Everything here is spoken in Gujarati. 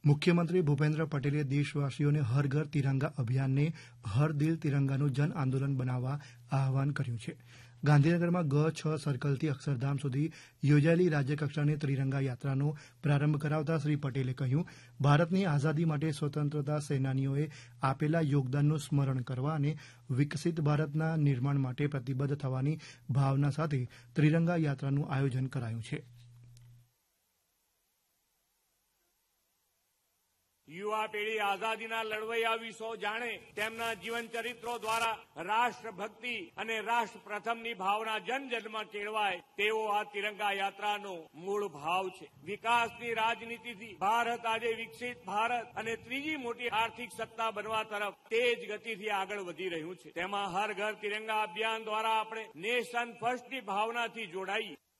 મુખ્યમંત્રી ભૂપેન્દ્ર પટેલે દેશવાસીઓને હર ઘર તિરંગા અભિયાનને હર દિલ તિરંગાનું જન આંદોલન બનાવવા આહવાન કર્યું છે. ગાંધીનગરમાં G6 સર્કલથી અક્ષરધામ સુધી યોજાયેલી રાજ્યકક્ષાની ત્રિરંગા યાત્રાનો પ્રારંભ કરાવતા શ્રી પટેલે કહ્યું, ભારતની આઝાદી માટે સ્વતંત્રતા સેનાનીઓએ આપેલા યોગદાનનું સ્મરણ કરવા અને વિકસિત ભારતના નિર્માણ માટે પ્રતિબદ્ધ થવાની ભાવના સાથે ત્રિરંગા યાત્રાનું આયોજન કરાયું છે. યુવા પેઢી આઝાદીના લડવૈયા વિશે જાણે, તેમના જીવન ચરિત્રો દ્વારા રાષ્ટ્રભક્તિ અને રાષ્ટ્ર પ્રથમની ભાવના જનજનમાં કેળવાય તેવો આ તિરંગા યાત્રાનો મૂળ ભાવ છે. વિકાસની રાજનીતિથી ભારત આજે વિકસિત ભારત અને ત્રીજી મોટી આર્થિક સત્તા બનવા તરફ તેજ ગતિથી આગળ વધી રહ્યું છે. તેમાં હર ઘર તિરંગા અભિયાન દ્વારા આપણે નેશન ફર્સ્ટની ભાવનાથી જોડાઈએ.